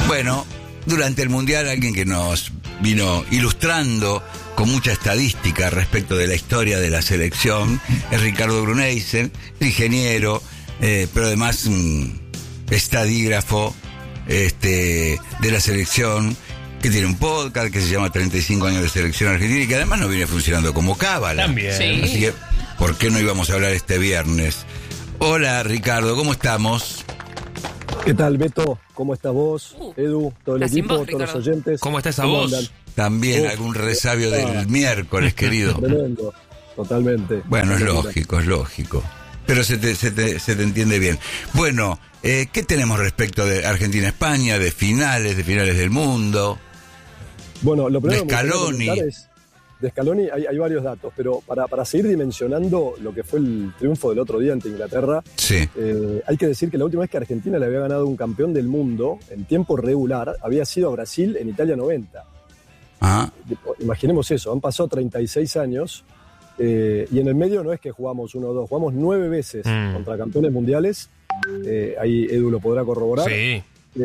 Bueno, durante el Mundial alguien que nos vino ilustrando con mucha estadística respecto de la historia de la selección es Ricardo Brunneisen, ingeniero, pero además estadígrafo de la selección, que tiene un podcast que se llama 35 años de selección argentina y que además no viene funcionando como cábala. También. Sí. Así que, ¿por qué no íbamos a hablar este viernes? Hola Ricardo, ¿cómo estamos? ¿Qué tal, Beto? ¿Cómo estás vos? Edu, todo el Estás sin equipo, voz, todos los Ricardo. oyentes. ¿Cómo está esa ¿Cómo voz? andan? También Uf, algún resabio del miércoles, querido. Tremendo, totalmente. Bueno, es Espectacular. lógico. Pero se te entiende bien. Bueno, ¿qué tenemos respecto de Argentina-España, de finales del mundo? Bueno, lo primero De que me gustaría Scaloni. comentar es, de Scaloni hay varios datos, pero para seguir dimensionando lo que fue el triunfo del otro día ante Inglaterra, Sí. hay que decir que la última vez que Argentina le había ganado un campeón del mundo en tiempo regular había sido a Brasil en Italia 90. Ah, Imaginemos eso, han pasado 36 años y en el medio no es que jugamos 1 o 2, jugamos 9 veces contra campeones mundiales, ahí Edu lo podrá corroborar. Sí.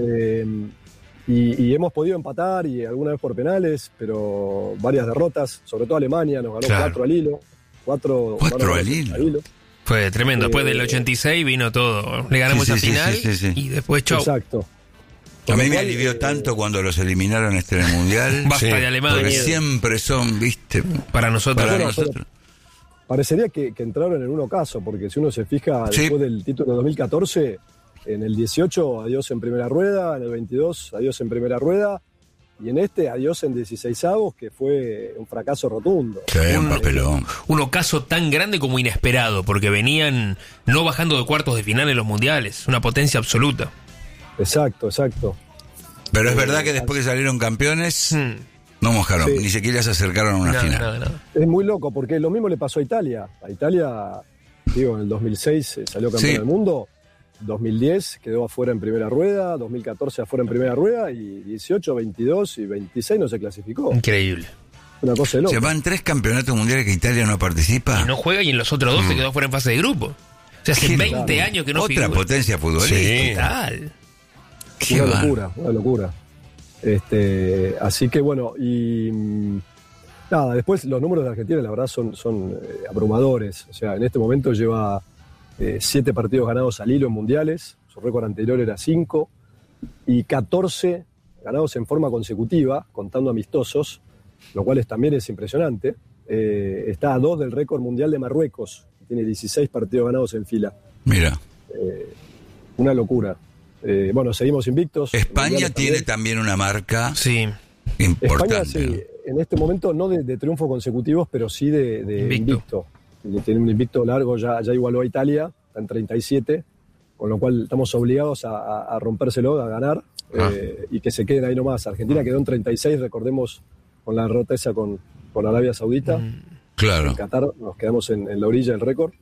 Y hemos podido empatar y alguna vez por penales, pero varias derrotas, sobre todo Alemania nos ganó Claro. 4 al hilo. 4 al hilo. Fue tremendo. Después del 86 vino todo. Le ganamos Sí, esa sí, final sí. y después chau. Exacto. a Con mí lo me cual, alivió tanto cuando los eliminaron en el Mundial. Basta de Alemania. Porque siempre son, viste, Para nosotros. para Bueno, nosotros. Parecería que entraron en uno caso, porque si uno se fija Sí. después del título de 2014, en el 18 adiós en primera rueda, en el 22 adiós en primera rueda, y en este adiós en 16avos, que fue un fracaso rotundo. Sí, un papelón. Un ocaso tan grande como inesperado, porque venían no bajando de cuartos de final en los mundiales. Una potencia absoluta. Exacto. Pero es verdad que después que salieron campeones, no mojaron, Sí. ni siquiera se acercaron a una final. Nada. Es muy loco, porque lo mismo le pasó a Italia. A Italia, digo, en el 2006 salió campeón Sí. del mundo, 2010 quedó afuera en primera rueda, 2014 afuera en primera rueda, y 18, 22 y 26 no se clasificó. Increíble. Una cosa de loco. Se van 3 campeonatos mundiales que Italia no participa. Y no juega y en los otros dos se quedó fuera en fase de grupo. O sea, hace Qué 20 claro. años que no Otra figura. potencia futbolística. ¿Qué tal? Qué Una bárbaro. locura, una locura. Así que bueno, y nada, después los números de Argentina la verdad son abrumadores. O sea, en este momento lleva 7 partidos ganados al hilo en mundiales, su récord anterior era 5, y 14 ganados en forma consecutiva, contando amistosos, lo cual también es impresionante. Está a 2 del récord mundial de Marruecos, que tiene 16 partidos ganados en fila. Mira, Una locura. Bueno, seguimos invictos. España Mundiales tiene también. también una marca Sí. importante. España, sí, en este momento no de triunfos consecutivos, pero sí de Invicto. invicto. Tiene un invicto largo, ya igualó a Italia, está en 37, con lo cual estamos obligados a rompérselo, a ganar, y que se queden ahí nomás. Argentina quedó en 36, recordemos, con la derrota esa con Arabia Saudita. Claro. En Qatar nos quedamos en la orilla del récord.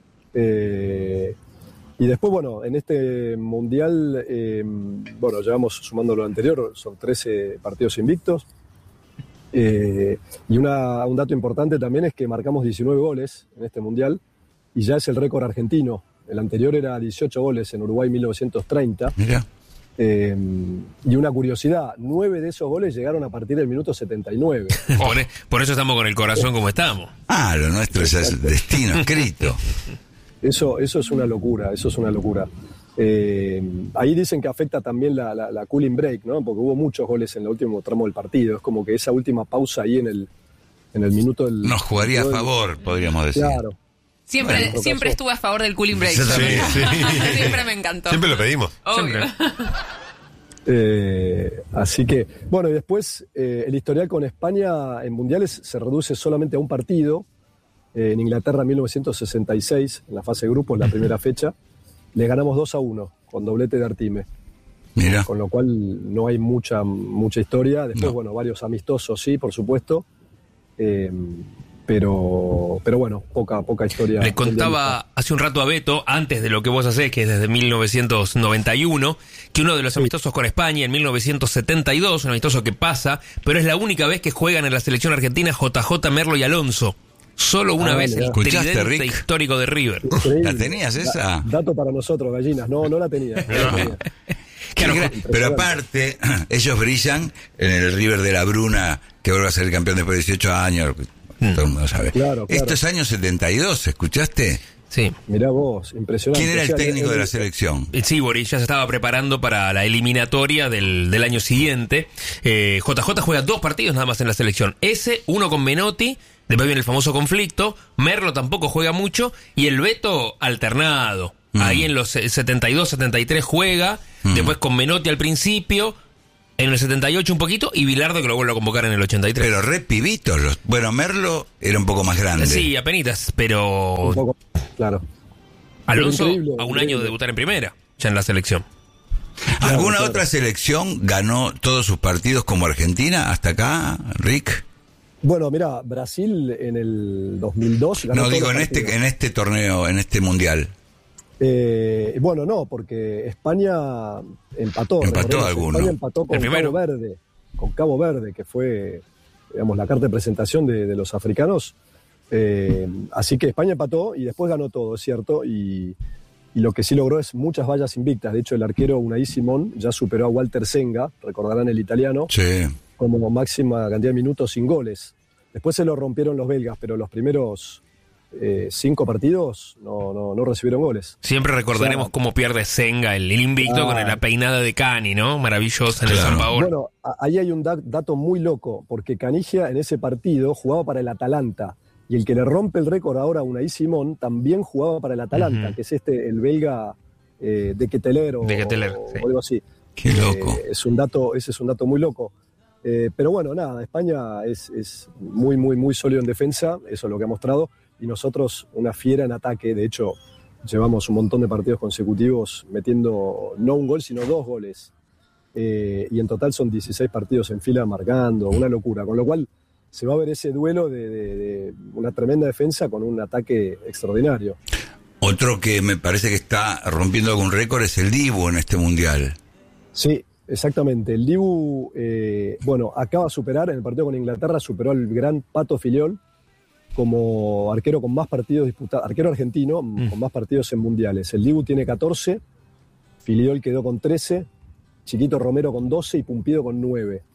Y después, bueno, en este mundial, bueno, llevamos sumando lo anterior, son 13 partidos invictos. Y un dato importante también es que marcamos 19 goles en este mundial y ya es el récord argentino. El anterior era 18 goles en Uruguay 1930. Mira. Y una curiosidad, 9 de esos goles llegaron a partir del minuto 79. Por eso estamos con el corazón como estamos. Ah, lo nuestro es el destino escrito. Eso es una locura, eso es una locura. Ahí dicen que afecta también la cooling break, ¿no? Porque hubo muchos goles en el último tramo del partido. Es como que esa última pausa ahí en el minuto del... Nos jugaría a del- favor, podríamos decir. Claro. Siempre, Bueno, siempre estuve a favor del cooling break. Yo también. Siempre me encantó. Siempre lo pedimos. Obvio. Así que, bueno, y después el historial con España en mundiales se reduce solamente a un partido. En Inglaterra en 1966, en la fase de grupos, la primera fecha, le ganamos 2-1 con doblete de Artime. Mira. Con lo cual no hay mucha historia. Después, No. bueno, varios amistosos, sí, por supuesto. Pero bueno, poca historia. Le contaba hace un rato a Beto, antes de lo que vos hacés, que es desde 1991, que uno de los amistosos con España en 1972, un amistoso que pasa, pero es la única vez que juegan en la selección argentina JJ, Merlo y Alonso. Solo una vez mirá. el ¿Escuchaste, tridente Rick? histórico de River. Increíble. ¿La tenías esa? Dato para nosotros, gallinas. No la tenía. No la tenía. Claro, pero aparte, ellos brillan en el River de la Bruna, que vuelve a ser el campeón después de 18 años, todo el mundo sabe. Claro. Esto es año 72, ¿escuchaste? sí. Mirá vos, impresionante. ¿Quién era O el sea, técnico de la selección? Sí, Boris ya se estaba preparando para la eliminatoria del año siguiente. JJ juega 2 partidos nada más en la selección. Uno con Menotti, después viene el famoso conflicto. Merlo tampoco juega mucho. Y el Beto alternado. Ahí en los 72, 73 juega. Después con Menotti al principio. En el 78 un poquito. Y Bilardo que lo vuelve a convocar en el 83. Pero re pibitos. Bueno, Merlo era un poco más grande. Sí, apenitas, Un pero poco, claro. Alonso Increíble, a un increíble. año de debutar en primera, ya en la selección. ¿Alguna Claro. otra selección ganó todos sus partidos como Argentina hasta acá, Rick? Bueno, mira, Brasil en el 2002 ganó No, todos digo los en partidos. este torneo, en este mundial. Bueno, no, porque España empató. Empató recordemos, alguno. España empató con El primero. Cabo Verde, que fue, digamos, la carta de presentación de los africanos. Así que España empató y después ganó todo, es cierto, y lo que sí logró es muchas vallas invictas. De hecho, el arquero Unai Simón ya superó a Walter Senga, recordarán el italiano, Sí. como máxima cantidad de minutos sin goles. Después se lo rompieron los belgas, pero los primeros 5 partidos no recibieron goles. Siempre recordaremos O sea, cómo pierde Senga el invicto con la peinada de Cani, ¿no? Maravillosa en el Claro. San Paolo. Bueno, ahí hay un dato muy loco, porque Canigia en ese partido jugaba para el Atalanta, y el que le rompe el récord ahora a Unai Simón también jugaba para el Atalanta, Ujú. que es el belga de Keteler o De Keteler, sí. algo así. Qué loco. Ese es un dato muy loco. Pero bueno, nada, España es muy, muy, muy sólido en defensa, eso es lo que ha mostrado, y nosotros una fiera en ataque. De hecho, llevamos un montón de partidos consecutivos metiendo no un gol, sino 2 goles. Y en total son 16 partidos en fila marcando, una locura. Con lo cual se va a ver ese duelo de una tremenda defensa con un ataque extraordinario. Otro que me parece que está rompiendo algún récord es el Dibu en este mundial. Sí, exactamente. El Dibu, acaba de superar, en el partido con Inglaterra, superó al gran Pato Filiol como arquero con más partidos disputados, arquero argentino con más partidos en mundiales. El Dibu tiene 14, Filiol quedó con 13, Chiquito Romero con 12 y Pumpido con 9.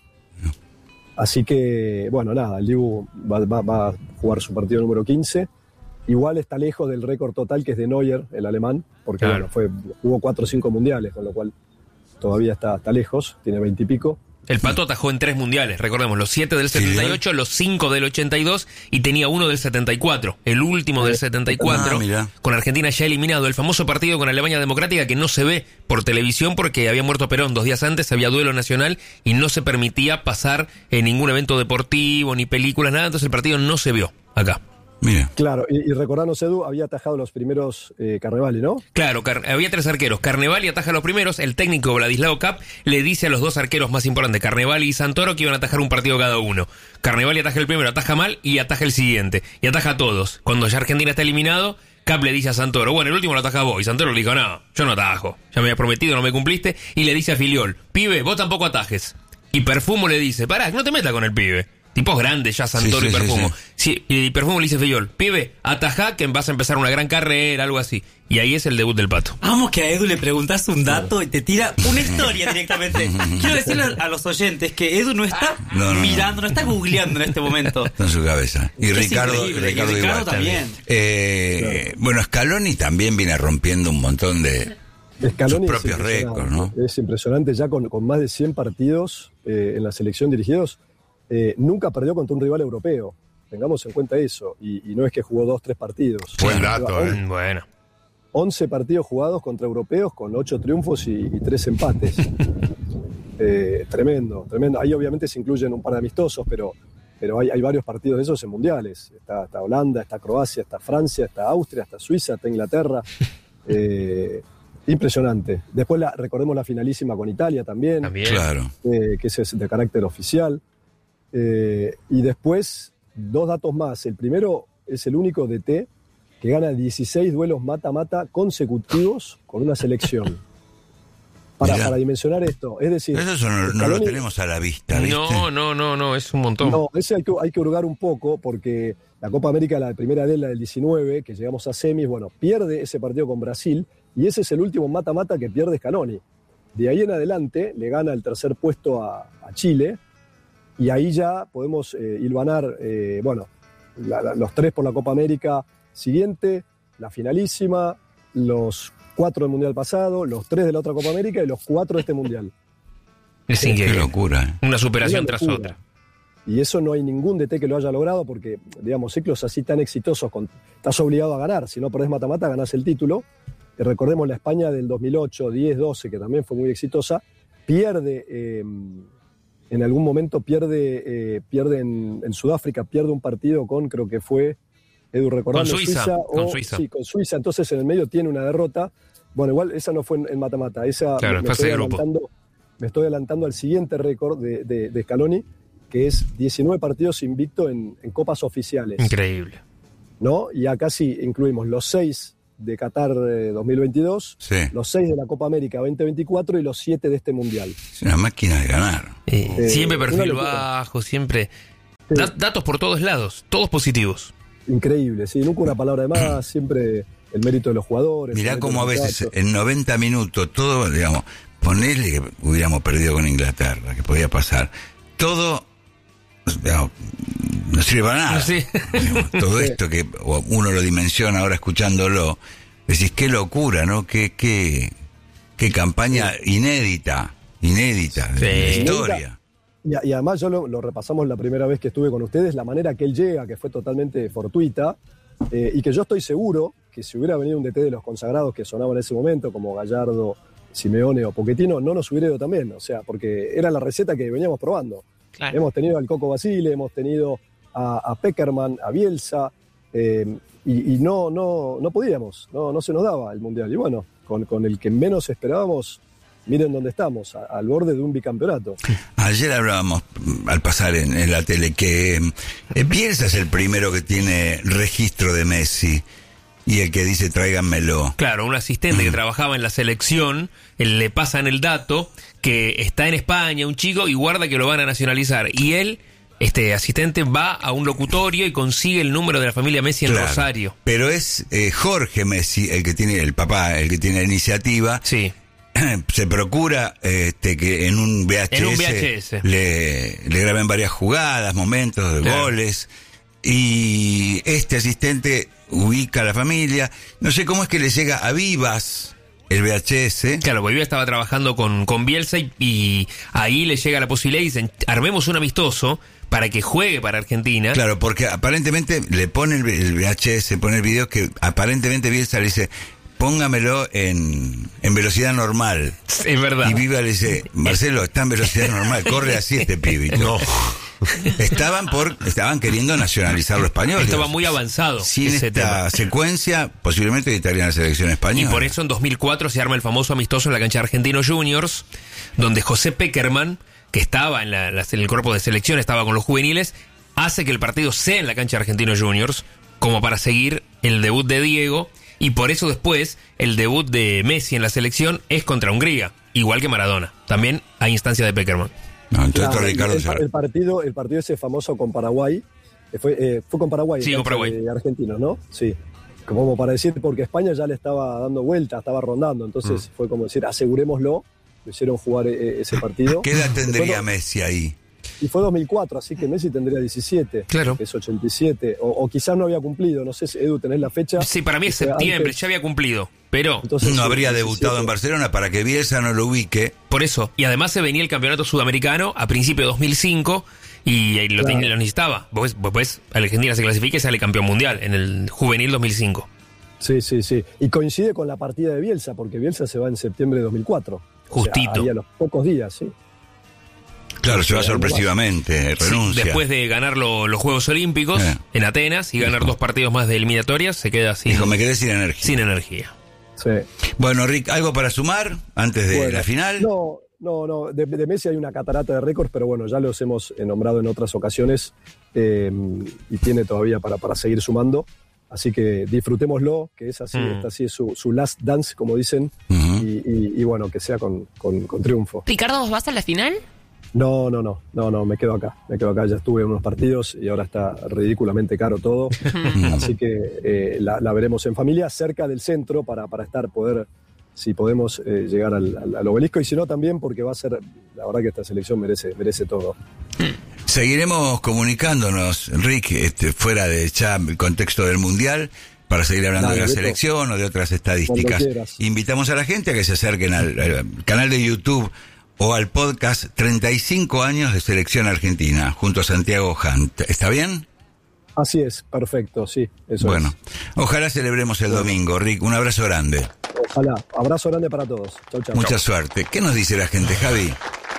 Así que, bueno, nada, el Dibu va a jugar su partido número 15. Igual está lejos del récord total que es de Neuer, el alemán, porque Claro. jugó 4 o 5 mundiales, con lo cual todavía está lejos, tiene 20 y pico. El Pato atajó en 3 mundiales, recordemos, los 7 del 78, los 5 del 82 y tenía uno del 74, el último del 74, mirá. con Argentina ya eliminado, el famoso partido con Alemania Democrática que no se ve por televisión porque había muerto Perón 2 días antes, había duelo nacional y no se permitía pasar en ningún evento deportivo, ni películas, nada, entonces el partido no se vio acá. Mira. Claro, y recordarnos, Edu, había atajado los primeros Carnevali, ¿no? Claro, había 3 arqueros. Carnevali ataja los primeros. El técnico Vladislao Cap le dice a los 2 arqueros más importantes, Carnevali y Santoro, que iban a atajar un partido cada uno. Carnevali ataja el primero, ataja mal y ataja el siguiente. Y ataja a todos. Cuando ya Argentina está eliminado, Cap le dice a Santoro, bueno, el último lo ataja vos. Y Santoro le dijo, no, yo no atajo. Ya me habías prometido, no me cumpliste. Y le dice a Filiol, pibe, vos tampoco atajes. Y Perfumo le dice, pará, no te metas con el pibe. Tipos grandes ya, Santoro Sí, y sí, Perfumo. sí, Sí, y Perfumo le dice a Filiol, pibe, atajá que vas a empezar una gran carrera, algo así. Y ahí es el debut del Pato. Vamos que a Edu le preguntás un dato y te tira una historia directamente. Quiero decirle a los oyentes que Edu no está No. mirando, no está googleando en este momento. Está en su cabeza. Y Es Ricardo, increíble, Ricardo y Ricardo igual. también. Bueno, Scaloni también viene rompiendo un montón de Scaloni sus es propios impresionante, récords, ¿no? Es impresionante, ya con más de 100 partidos en la selección dirigidos, nunca perdió contra un rival europeo. Tengamos en cuenta eso. Y no es que jugó 2, 3 partidos. Buen dato, Lleva Bueno. 11 partidos jugados contra europeos con 8 triunfos y 3 empates. Tremendo, tremendo. Ahí obviamente se incluyen un par de amistosos, pero hay varios partidos de esos en mundiales. Está Holanda, está Croacia, está Francia, está Austria, está Suiza, está Inglaterra. Impresionante. Después recordemos la finalísima con Italia también, También. Claro. que ese es de carácter oficial. Y después, 2 datos más. El primero es el único DT que gana 16 duelos mata-mata consecutivos con una selección. Mirá. Para dimensionar esto, es decir... Eso no lo Scaloni- tenemos a la vista, ¿viste? No, es un montón. No, ese hay que hurgar un poco porque la Copa América, la primera de él, la del 19, que llegamos a semis, bueno, pierde ese partido con Brasil y ese es el último mata-mata que pierde Scaloni. De ahí en adelante le gana el tercer puesto a Chile, y ahí ya podemos hilvanar, los 3 por la Copa América siguiente, la finalísima, los 4 del Mundial pasado, los 3 de la otra Copa América y los 4 de este Mundial. Es Qué increíble. locura. Una superación Una tras locura. otra. Y eso no hay ningún DT que lo haya logrado porque, digamos, ciclos así tan exitosos, estás obligado a ganar. Si no perdés mata-mata, ganás el título. Recordemos la España del 2008, 10, 12, que también fue muy exitosa. Pierde, en algún momento pierde en Sudáfrica, pierde un partido con, creo que fue, Edu recordando, Con Suiza. Sí, con Suiza. Entonces en el medio tiene una derrota. Bueno, igual esa no fue en mata-mata. Esa Claro, fase de grupo. Me estoy adelantando al siguiente récord de Scaloni, que es 19 partidos invicto en copas oficiales. Increíble. ¿No? Y acá sí incluimos los 6 de Qatar 2022, Sí. los 6 de la Copa América 2024 y los 7 de este Mundial. Es una máquina de ganar. Siempre una perfil locura. bajo, siempre. Sí. Datos por todos lados, todos positivos. Increíble, sí, nunca una palabra de más, siempre el mérito de los jugadores. Mirá el mérito cómo a de los veces muchachos. en 90 minutos todo, digamos, ponerle que hubiéramos perdido con Inglaterra, que podía pasar. Todo, digamos, no sirve para nada. Sí. Digamos, todo esto que uno lo dimensiona ahora escuchándolo, decís, qué locura, ¿no? Qué campaña inédita de la Sí. historia. Y además yo lo repasamos la primera vez que estuve con ustedes, la manera que él llega, que fue totalmente fortuita, y que yo estoy seguro que si hubiera venido un DT de los consagrados que sonaban en ese momento, como Gallardo, Simeone o Pochettino, no nos hubiera ido tan bien, o sea, porque era la receta que veníamos probando. Claro. Hemos tenido al Coco Basile, hemos tenido a Peckerman, a Bielsa, y no podíamos, no se nos daba el Mundial. Y bueno, con el que menos esperábamos, miren dónde estamos, al borde de un bicampeonato. Ayer hablábamos, al pasar en la tele, que Bielsa es el primero que tiene registro de Messi y el que dice tráiganmelo. Claro, un asistente que trabajaba en la selección, le pasan el dato que está en España un chico y guarda que lo van a nacionalizar. Y él, este asistente, va a un locutorio y consigue el número de la familia Messi en Claro. Rosario. Pero es Jorge Messi el que tiene, el papá, el que tiene la iniciativa. Sí. Se procura que en un VHS, En un VHS. Le graben varias jugadas, momentos de Claro. goles, y este asistente ubica a la familia. No sé cómo es que le llega a Vivas el VHS. Claro, Bolivia estaba trabajando con Bielsa y ahí le llega la posibilidad y dicen, armemos un amistoso para que juegue para Argentina. Claro, porque aparentemente le pone el VHS, pone el video que aparentemente Bielsa le dice, póngamelo en velocidad normal. Es verdad. Y Viva le dice, Marcelo, está en velocidad normal, corre así este pibito. No. Estaban queriendo nacionalizar lo español. Estaba muy avanzado Sin ese esta tema. secuencia, posiblemente estaría en la selección Y española. por eso en 2004 se arma el famoso amistoso en la cancha de Argentinos Juniors, donde José Peckerman, que estaba en el cuerpo de selección, estaba con los juveniles, hace que el partido sea en la cancha de Argentinos Juniors, como para seguir el debut de Diego, y por eso después el debut de Messi en la selección es contra Hungría, igual que Maradona, también a instancia de Peckerman. No, entonces Claro, Ricardo el partido ese famoso con Paraguay, fue con Paraguay. Sí, en con cancha Paraguay. de Argentinos, ¿no? Sí. Como para decir, porque España ya le estaba dando vuelta, estaba rondando, entonces fue como decir, asegurémoslo, lo hicieron jugar ese partido. ¿Qué edad tendría Después, Messi ahí? Y fue 2004, así que Messi tendría 17. Claro. Es 87. O quizás no había cumplido, no sé si Edu tenés la fecha. Sí, para mí es O sea, septiembre, antes- ya había cumplido, pero entonces, No sí, habría 17. debutado en Barcelona para que Bielsa no lo ubique. por eso. Y además se venía el campeonato sudamericano a principios de 2005 y lo, Claro. lo necesitaba. Después Argentina se clasifica y sale campeón mundial en el juvenil 2005. Sí. Y coincide con la partida de Bielsa, porque Bielsa se va en septiembre de 2004. Justito. O sea, ahí a los pocos días, sí. Claro, se va sorpresivamente, renuncia. Después de ganar los Juegos Olímpicos en Atenas y ganar 2 partidos más de eliminatorias, se queda Dijo, me quedé sin energía. sin energía. Sí. Bueno, Rick, ¿algo para sumar antes de Bueno, la final? No. De Messi hay una catarata de récords, pero bueno, ya los hemos nombrado en otras ocasiones y tiene todavía para seguir sumando. Así que disfrutémoslo, que es así, esta sí es su last dance, como dicen, Ujú. y bueno, que sea con triunfo. Ricardo, ¿vos vas a la final? No, me quedo acá, ya estuve en unos partidos y ahora está ridículamente caro todo, así que la veremos en familia, cerca del centro para poder si podemos llegar al obelisco, y si no también porque va a ser, la verdad que esta selección merece todo. Seguiremos comunicándonos, Rick, fuera de ya el contexto del Mundial, para seguir hablando de la selección o de otras estadísticas. Invitamos a la gente a que se acerquen al canal de YouTube o al podcast 35 años de Selección Argentina, junto a Santiago Hunt. ¿Está bien? Así es, perfecto, sí, eso bueno, es. Ojalá celebremos el domingo, Rick. Un abrazo grande. Ojalá. Abrazo grande para todos. Chau, chau. Mucha suerte. ¿Qué nos dice la gente, Javi?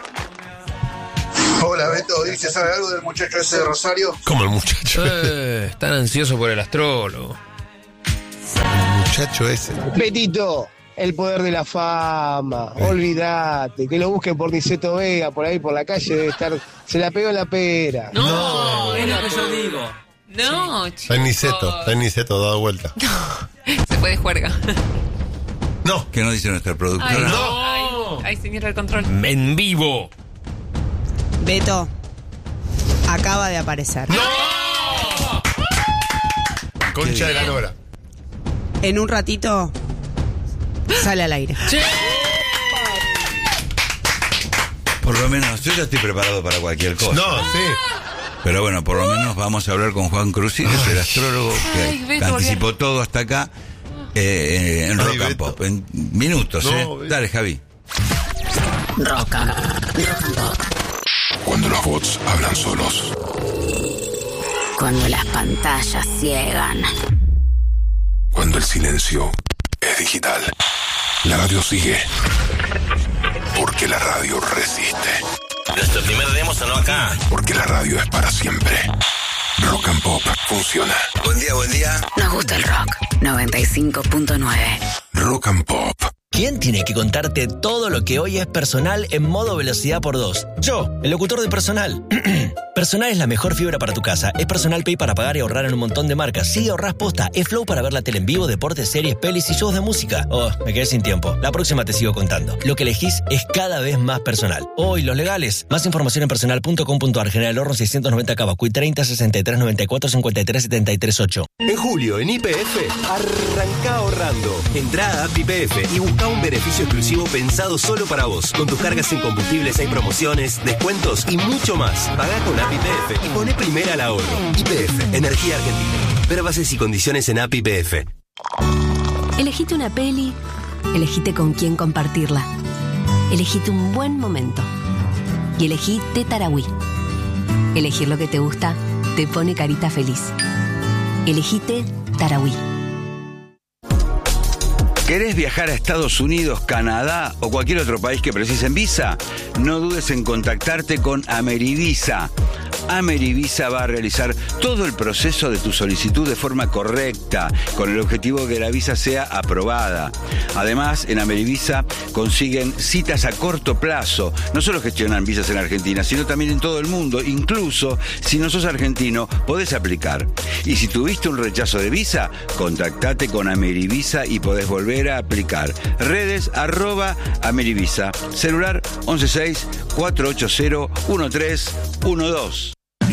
Hola, Beto. ¿Dice sabe algo del muchacho ese de Rosario? ¿Cómo el muchacho? Están ansiosos por el astrólogo. El muchacho ese. Betito, el poder de la fama. Olvídate, que lo busquen por Niceto Vega, por ahí por la calle debe estar. Se la pegó en la pera. No, es lo que yo digo. No, chicos. Está en Niceto, dado vuelta. Se puede juerga. No. ¿Qué nos dice nuestra productora? Ay, No. Ay, señor del control. En vivo. Beto, acaba de aparecer. Concha de la lora. En un ratito sale al aire. Por lo menos, yo ya estoy preparado para cualquier cosa. No, sí. Pero bueno, por lo menos vamos a hablar con Juan Cruz, que es el astrólogo Ay, que Beto, anticipó todo hasta acá en Rock and Beto. Pop. En minutos, No, Beto. Dale, Javi. Rock and Pop. Cuando los bots hablan solos. Cuando las pantallas ciegan. Cuando el silencio es digital. La radio sigue. Porque la radio resiste. Nuestro primer demo sonó acá. Porque la radio es para siempre. Rock and Pop funciona. Buen día, buen día. Nos gusta el rock. 95.9. Rock and Pop. ¿Quién tiene que contarte todo lo que hoy es Personal en modo velocidad por 2? Yo, el locutor de Personal. Personal es la mejor fibra para tu casa. Es Personal Pay para pagar y ahorrar en un montón de marcas. Sí, ahorrás posta. Es Flow para ver la tele en vivo, deportes, series, pelis y shows de música. Oh, me quedé sin tiempo. La próxima te sigo contando. Lo que elegís es cada vez más personal. Hoy, los legales. Más información en personal.com.ar. General Horno 690 Cabacuy 30 63 94 53 73 8. En julio, en YPF, arranca ahorrando. Entrá a App YPF y busca un beneficio exclusivo pensado solo para vos. Con tus cargas en combustibles hay promociones, descuentos y mucho más. Pagá con App YPF y poné primera al ahorro. YPF, Energía Argentina. Ver bases y condiciones en App YPF. Elegite una peli, elegite con quién compartirla. Elegite un buen momento. Y elegí Té Tarahui. Elegir lo que te gusta te pone carita feliz. Elegite Tarahui. ¿Querés viajar a Estados Unidos, Canadá o cualquier otro país que precisen visa? No dudes en contactarte con Amerivisa. Amerivisa va a realizar todo el proceso de tu solicitud de forma correcta, con el objetivo de que la visa sea aprobada. Además, en Amerivisa consiguen citas a corto plazo. No solo gestionan visas en Argentina, sino también en todo el mundo. Incluso, si no sos argentino, podés aplicar. Y si tuviste un rechazo de visa, contactate con Amerivisa y podés volver a aplicar. Redes @Amerivisa. Celular 116 480 1312.